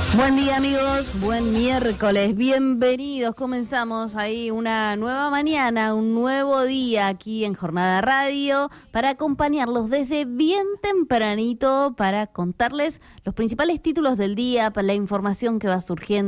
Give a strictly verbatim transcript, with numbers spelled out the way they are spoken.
Buen día amigos, buen miércoles, bienvenidos. Comenzamos ahí una nueva mañana, un nuevo día aquí en Jornada Radio para acompañarlos desde bien tempranito para contarles los principales títulos del día, para la información que va surgiendo